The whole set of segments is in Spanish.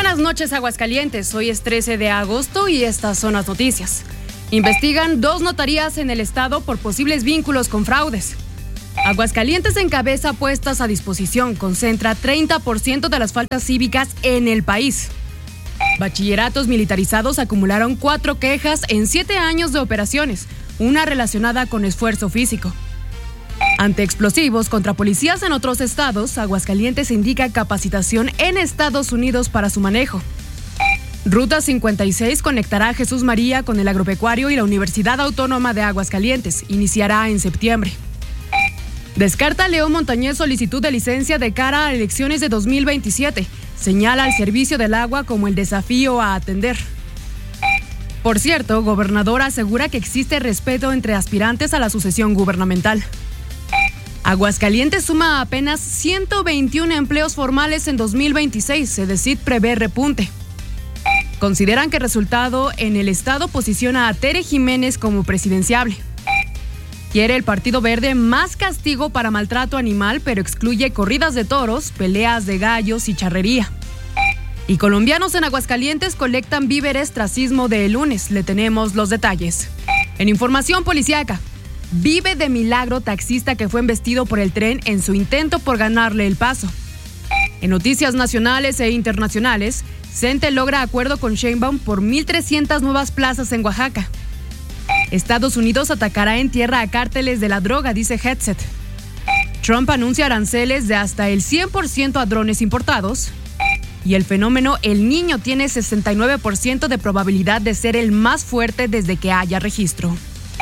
buenas noches, Aguascalientes. Hoy es 13 de agosto y estas son las noticias. Investigan 2 notarías en el estado por posibles vínculos con fraudes. Aguascalientes encabeza puestas a disposición, concentra 30% de las faltas cívicas en el país. Bachilleratos militarizados acumularon 4 quejas en 7 años de operaciones, una relacionada con esfuerzo físico. Ante explosivos contra policías en otros estados, Aguascalientes indica capacitación en Estados Unidos para su manejo. Ruta 56 conectará a Jesús María con el agropecuario y la Universidad Autónoma de Aguascalientes. Iniciará en septiembre. Descarta León Montañez solicitud de licencia de cara a elecciones de 2027. Señala al servicio del agua como el desafío a atender. Por cierto, gobernador asegura que existe respeto entre aspirantes a la sucesión gubernamental. Aguascalientes suma apenas 121 empleos formales en 2026. CEDECID prevé repunte. Consideran que el resultado en el estado posiciona a Tere Jiménez como presidenciable. Quiere el Partido Verde más castigo para maltrato animal, pero excluye corridas de toros, peleas de gallos y charrería. Y colombianos en Aguascalientes colectan víveres tras sismo de el lunes. Le tenemos los detalles. En información policíaca, vive de milagro taxista que fue embestido por el tren en su intento por ganarle el paso. En noticias nacionales e internacionales, CENTE logra acuerdo con Sheinbaum por 1,300 nuevas plazas en Oaxaca. Estados Unidos atacará en tierra a cárteles de la droga, dice Headset. Trump anuncia aranceles de hasta el 100% a drones importados. Y el fenómeno El Niño tiene 69% de probabilidad de ser el más fuerte desde que haya registro.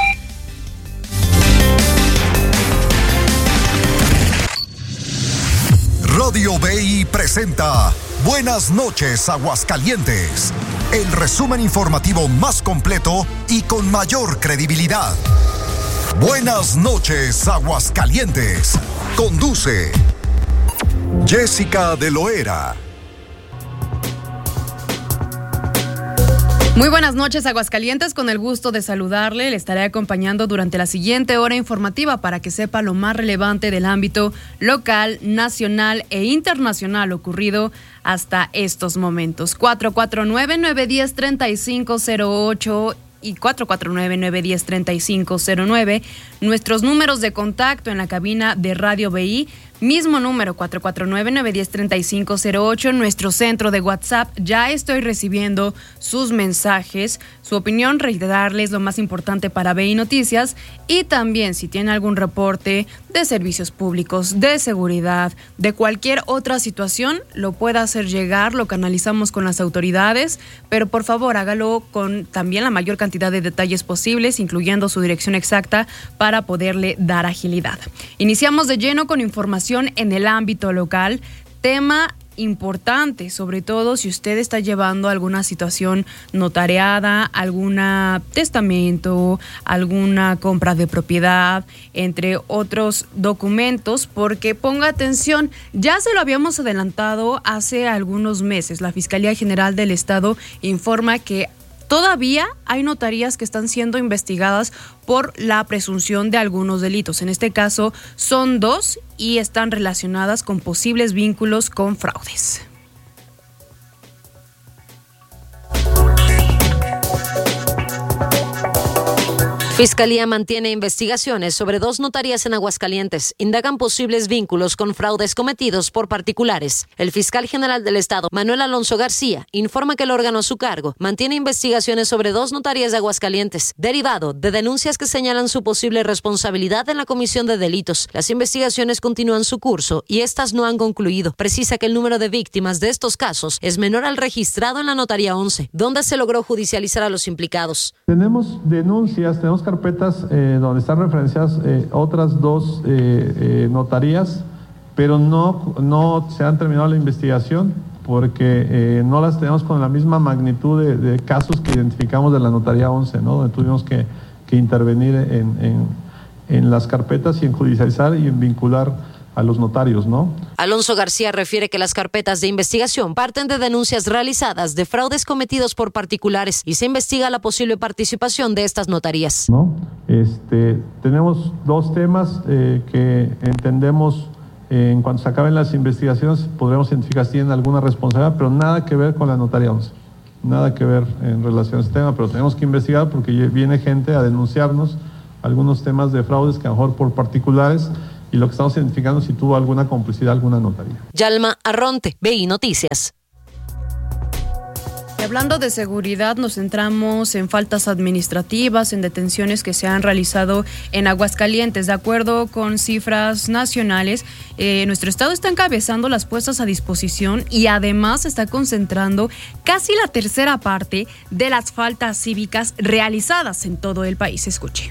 Radio BI presenta Buenas noches, Aguascalientes. El resumen informativo más completo y con mayor credibilidad. Buenas noches, Aguascalientes. Conduce Jessica de Loera. Muy buenas noches, Aguascalientes, con el gusto de saludarle. Le estaré acompañando durante la siguiente hora informativa para que sepa lo más relevante del ámbito local, nacional e internacional ocurrido hasta estos momentos. 449-910-3508 y 449-910-3509, nuestros números de contacto en la cabina de Radio BI, mismo número 449-910-3508, nuestro centro de WhatsApp. Ya estoy recibiendo sus mensajes, su opinión, reiterarles lo más importante para BI Noticias, y también si tiene algún reporte de servicios públicos, de seguridad, de cualquier otra situación, lo pueda hacer llegar, lo canalizamos con las autoridades, pero por favor hágalo con también la mayor cantidad de detalles posibles, incluyendo su dirección exacta para poderle dar agilidad. Iniciamos de lleno con información en el ámbito local, tema importante, sobre todo si usted está llevando alguna situación notariada, algún testamento, alguna compra de propiedad, entre otros documentos, porque ponga atención, ya se lo habíamos adelantado hace algunos meses. La Fiscalía General del Estado informa que todavía hay notarías que están siendo investigadas por la presunción de algunos delitos. En este caso son 2 y están relacionadas con posibles vínculos con fraudes. Fiscalía mantiene investigaciones sobre 2 notarías en Aguascalientes. Indagan posibles vínculos con fraudes cometidos por particulares. El fiscal general del Estado, Manuel Alonso García, informa que el órgano a su cargo mantiene investigaciones sobre 2 notarías de Aguascalientes, derivado de denuncias que señalan su posible responsabilidad en la comisión de delitos. Las investigaciones continúan su curso y estas no han concluido. Precisa que el número de víctimas de estos casos es menor al registrado en la notaría 11, donde se logró judicializar a los implicados. Tenemos denuncias, tenemos carpetas donde están referenciadas otras 2 notarías, pero no se han terminado la investigación porque no las tenemos con la misma magnitud de casos que identificamos de la notaría 11, ¿no? Donde tuvimos que intervenir en las carpetas y en judicializar y en vincular a los notarios, ¿no? Alonso García refiere que las carpetas de investigación parten de denuncias realizadas de fraudes cometidos por particulares y se investiga la posible participación de estas notarías. ¿No? Tenemos 2 temas que entendemos En cuanto se acaben las investigaciones, podremos identificar si tienen alguna responsabilidad, pero nada que ver con la notaría 11. Nada que ver en relación a este tema, pero tenemos que investigar porque viene gente a denunciarnos algunos temas de fraudes que a lo mejor por particulares, y lo que estamos identificando si tuvo alguna complicidad, alguna notaría. Yalma Arronte, BI Noticias. Hablando de seguridad, nos centramos en faltas administrativas, en detenciones que se han realizado en Aguascalientes. De acuerdo con cifras nacionales, nuestro estado está encabezando las puestas a disposición y además está concentrando casi la tercera parte de las faltas cívicas realizadas en todo el país. Escuche.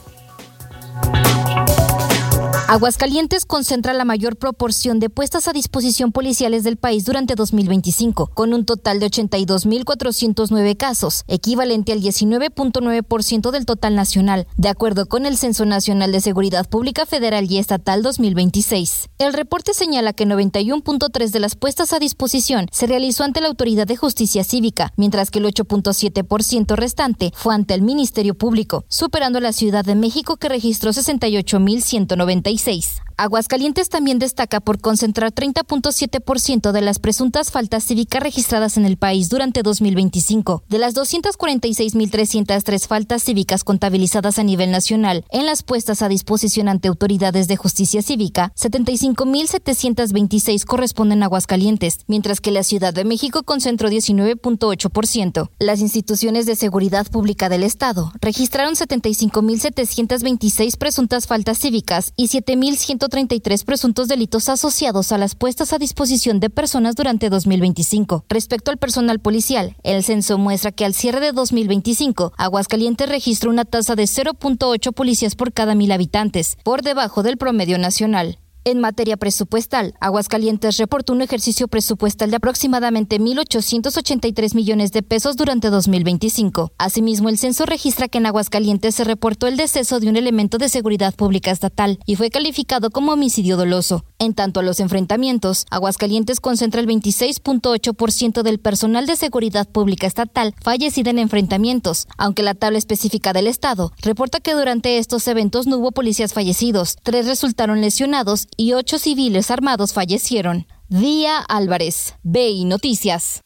Aguascalientes concentra la mayor proporción de puestas a disposición policiales del país durante 2025, con un total de 82.409 casos, equivalente al 19.9% del total nacional, de acuerdo con el Censo Nacional de Seguridad Pública Federal y Estatal 2026. El reporte señala que 91.3% de las puestas a disposición se realizó ante la Autoridad de Justicia Cívica, mientras que el 8.7% restante fue ante el Ministerio Público, superando a la Ciudad de México, que registró 68.196. Aguascalientes también destaca por concentrar 30.7% de las presuntas faltas cívicas registradas en el país durante 2025. De las 246.303 faltas cívicas contabilizadas a nivel nacional en las puestas a disposición ante autoridades de justicia cívica, 75.726 corresponden a Aguascalientes, mientras que la Ciudad de México concentró 19.8%. Las instituciones de seguridad pública del Estado registraron 75.726 presuntas faltas cívicas y 7.133 presuntos delitos asociados a las puestas a disposición de personas durante 2025. Respecto al personal policial, el censo muestra que al cierre de 2025, Aguascalientes registró una tasa de 0.8 policías por cada 1,000 habitantes, por debajo del promedio nacional. En materia presupuestal, Aguascalientes reportó un ejercicio presupuestal de aproximadamente 1.883 millones de pesos durante 2025. Asimismo, el censo registra que en Aguascalientes se reportó el deceso de un elemento de seguridad pública estatal y fue calificado como homicidio doloso. En tanto a los enfrentamientos, Aguascalientes concentra el 26.8% del personal de seguridad pública estatal fallecida en enfrentamientos, aunque la tabla específica del estado reporta que durante estos eventos no hubo policías fallecidos, 3 resultaron lesionados y 8 civiles armados fallecieron. Día Álvarez, BI Noticias.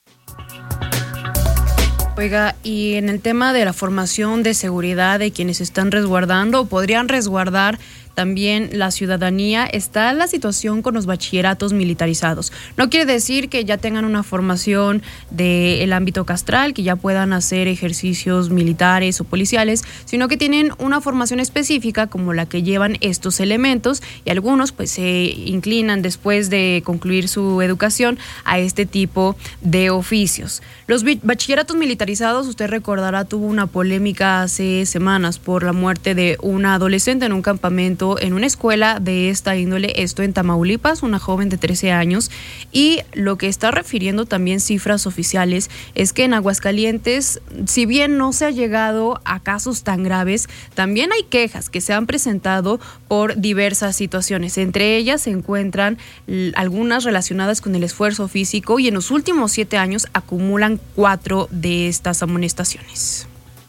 Oiga, y en el tema de la formación de seguridad de quienes están resguardando o podrían resguardar también la ciudadanía, está la situación con los bachilleratos militarizados. No quiere decir que ya tengan una formación del ámbito castral, que ya puedan hacer ejercicios militares o policiales, sino que tienen una formación específica como la que llevan estos elementos, y algunos pues se inclinan después de concluir su educación a este tipo de oficios. Los bachilleratos militarizados, usted recordará, tuvo una polémica hace semanas por la muerte de una adolescente en un campamento en una escuela de esta índole, esto en Tamaulipas, una joven de 13 años, y lo que está refiriendo también cifras oficiales es que en Aguascalientes, si bien no se ha llegado a casos tan graves, también hay quejas que se han presentado por diversas situaciones. Entre ellas se encuentran algunas relacionadas con el esfuerzo físico, y en los últimos 7 años acumulan 4 de estas amonestaciones.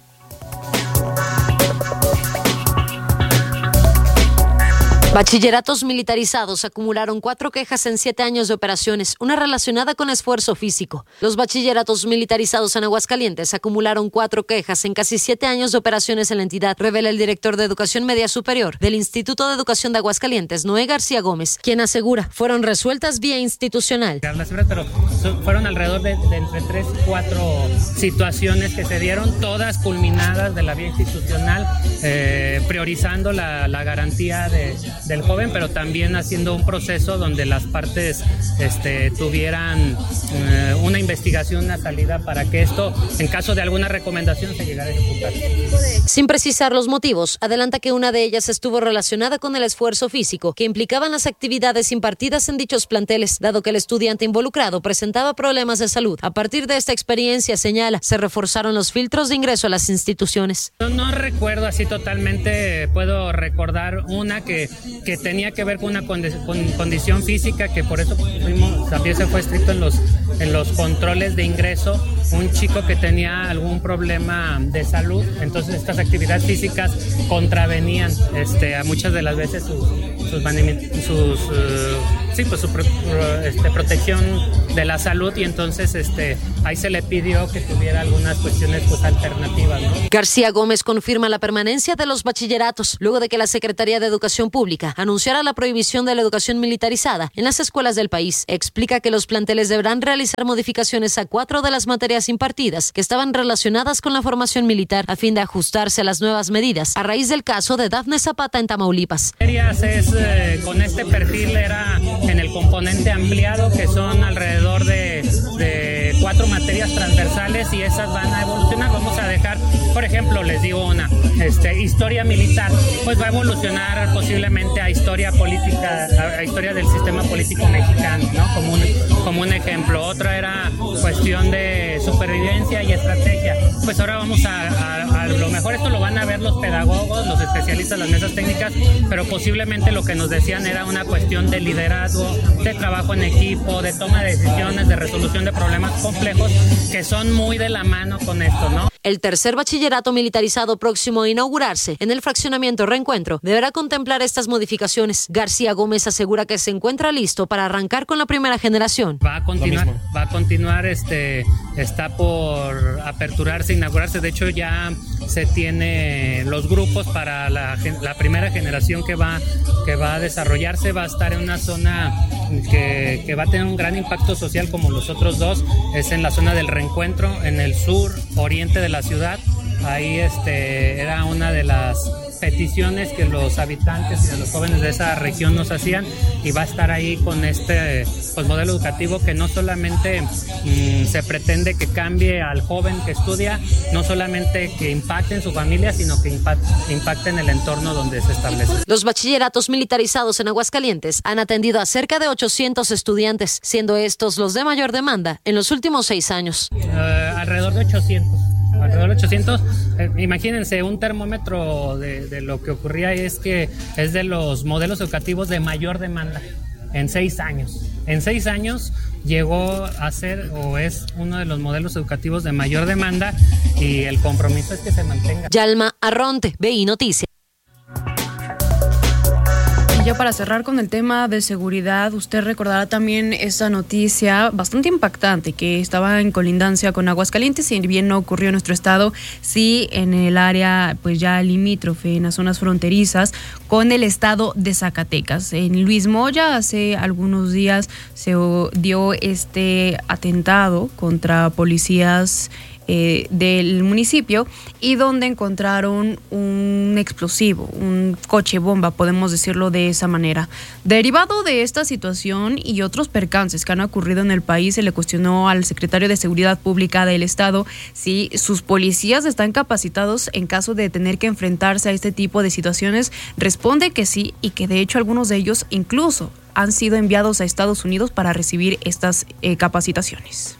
Bachilleratos militarizados acumularon 4 quejas en 7 años de operaciones, una relacionada con esfuerzo físico. Los bachilleratos militarizados en Aguascalientes acumularon 4 quejas en casi 7 años de operaciones en la entidad, revela el director de Educación Media Superior del Instituto de Educación de Aguascalientes, Noé García Gómez, quien asegura fueron resueltas vía institucional. Las cifras, pero fueron alrededor de entre 3 y 4 situaciones que se dieron, todas culminadas de la vía institucional, priorizando la garantía del joven, pero también haciendo un proceso donde las partes tuvieran una investigación, una salida para que esto, en caso de alguna recomendación, se llegara a ejecutar. Sin precisar los motivos, adelanta que una de ellas estuvo relacionada con el esfuerzo físico, que implicaban las actividades impartidas en dichos planteles, dado que el estudiante involucrado presentaba problemas de salud. A partir de esta experiencia, señala, se reforzaron los filtros de ingreso a las instituciones. No recuerdo así totalmente, puedo recordar una que tenía que ver con una condición física, que por eso también se fue estricto en en los controles de ingreso un chico que tenía algún problema de salud, entonces estas actividades físicas contravenían a muchas de las veces su protección de la salud, y entonces ahí se le pidió que tuviera algunas cuestiones alternativas, ¿no? García Gómez confirma la permanencia de los bachilleratos luego de que la Secretaría de Educación Pública anunciara la prohibición de la educación militarizada en las escuelas del país. Explica que los planteles deberán realizar modificaciones a 4 de las materias impartidas que estaban relacionadas con la formación militar a fin de ajustarse a las nuevas medidas a raíz del caso de Dafne Zapata en Tamaulipas. Con este perfil era en el componente ampliado, que son alrededor de 4 materias transversales, y esas van a evolucionar. Vamos a dejar, por ejemplo, les digo una, historia militar, pues va a evolucionar posiblemente a historia política, a historia del sistema político mexicano, ¿no? Como un ejemplo. Otra era cuestión de supervivencia y estrategia. Pues ahora vamos a lo mejor esto lo van a ver los pedagogos, los especialistas, las mesas técnicas, pero posiblemente lo que nos decían era una cuestión de liderazgo, de trabajo en equipo, de toma de decisiones, de resolución de problemas complejos, que son muy de la mano con esto, ¿no? El tercer bachillerato militarizado próximo a inaugurarse en el fraccionamiento Reencuentro deberá contemplar estas modificaciones. García Gómez asegura que se encuentra listo para arrancar con la primera generación. Va a continuar, está por aperturarse, inaugurarse. De hecho, ya se tiene los grupos para la primera generación que va a desarrollarse. Va a estar en una zona que va a tener un gran impacto social como los otros dos. Es en la zona del Reencuentro, en el sur oriente de la ciudad. Ahí era una de las peticiones que los habitantes y de los jóvenes de esa región nos hacían, y va a estar ahí con modelo educativo que no solamente se pretende que cambie al joven que estudia, no solamente que impacte en su familia, sino que impacte en el entorno donde se establece. Los bachilleratos militarizados en Aguascalientes han atendido a cerca de 800 estudiantes, siendo estos los de mayor demanda en los últimos 6 años. Alrededor de 800. Imagínense, un termómetro de lo que ocurría es que es de los modelos educativos de mayor demanda en 6 años. En 6 años llegó a ser o es uno de los modelos educativos de mayor demanda, y el compromiso es que se mantenga. Yalma Arronte, BI Noticias. Ya para cerrar con el tema de seguridad, usted recordará también esa noticia bastante impactante que estaba en colindancia con Aguascalientes, si bien no ocurrió en nuestro estado, sí en el área pues ya limítrofe, en las zonas fronterizas con el estado de Zacatecas. En Luis Moya hace algunos días se dio este atentado contra policías del municipio, y donde encontraron un explosivo, un coche bomba, podemos decirlo de esa manera. Derivado de esta situación y otros percances que han ocurrido en el país, se le cuestionó al secretario de Seguridad Pública del Estado si sus policías están capacitados en caso de tener que enfrentarse a este tipo de situaciones. Responde que sí, y que de hecho algunos de ellos incluso han sido enviados a Estados Unidos para recibir estas capacitaciones.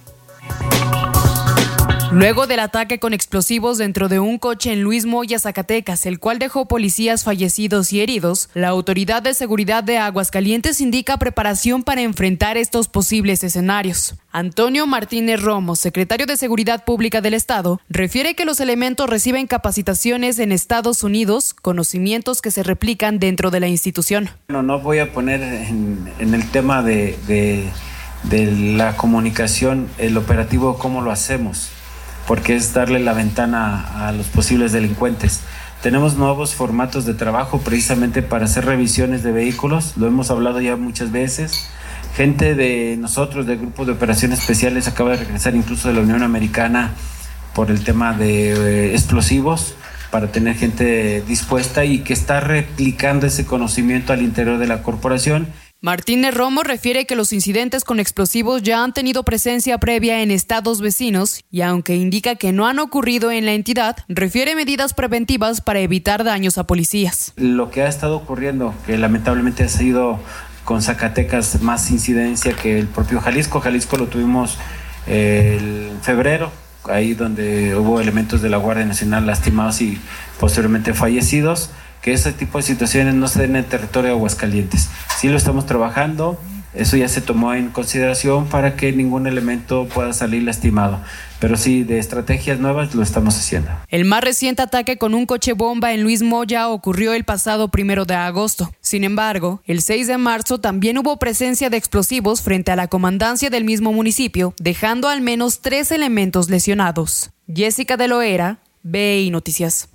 Luego del ataque con explosivos dentro de un coche en Luis Moya, Zacatecas, el cual dejó policías fallecidos y heridos, la Autoridad de Seguridad de Aguascalientes indica preparación para enfrentar estos posibles escenarios. Antonio Martínez Romo, secretario de Seguridad Pública del Estado, refiere que los elementos reciben capacitaciones en Estados Unidos, conocimientos que se replican dentro de la institución. No voy a poner en el tema de la comunicación, el operativo, cómo lo hacemos, porque es darle la ventana a los posibles delincuentes. Tenemos nuevos formatos de trabajo precisamente para hacer revisiones de vehículos, lo hemos hablado ya muchas veces. Gente de nosotros, del Grupo de Operaciones Especiales, acaba de regresar incluso de la Unión Americana por el tema de explosivos, para tener gente dispuesta y que está replicando ese conocimiento al interior de la corporación. Martínez Romo refiere que los incidentes con explosivos ya han tenido presencia previa en estados vecinos, y aunque indica que no han ocurrido en la entidad, refiere medidas preventivas para evitar daños a policías. Lo que ha estado ocurriendo, que lamentablemente ha sido con Zacatecas más incidencia que el propio Jalisco. Jalisco lo tuvimos en febrero, ahí donde hubo elementos de la Guardia Nacional lastimados y posteriormente fallecidos. Que ese tipo de situaciones no se den en el territorio de Aguascalientes. Sí lo estamos trabajando, Eso ya se tomó en consideración para que ningún elemento pueda salir lastimado. Pero sí, de estrategias nuevas lo estamos haciendo. El más reciente ataque con un coche bomba en Luis Moya ocurrió el pasado 1 de agosto. Sin embargo, el 6 de marzo también hubo presencia de explosivos frente a la comandancia del mismo municipio, dejando al menos 3 elementos lesionados. Jessica de Loera, BI Noticias.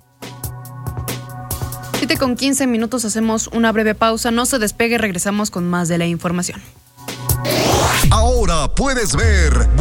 7:15, hacemos una breve pausa. No se despegue, regresamos con más de la información. Ahora puedes ver